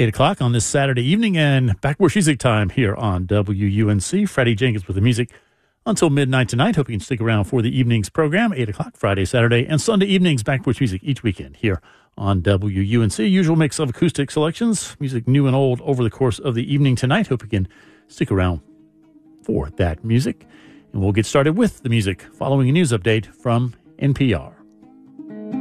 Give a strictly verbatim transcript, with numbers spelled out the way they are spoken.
eight o'clock on this Saturday evening, and Backporch Music time here on W U N C. Freddie Jenkins with the music until midnight tonight. Hope you can stick around for the evening's program, eight o'clock Friday, Saturday, and Sunday evenings. Backporch Music each weekend here on W U N C. Usual mix of acoustic selections, music new and old over the course of the evening tonight. Hope you can stick around for that music. And we'll get started with the music following a news update from N P R.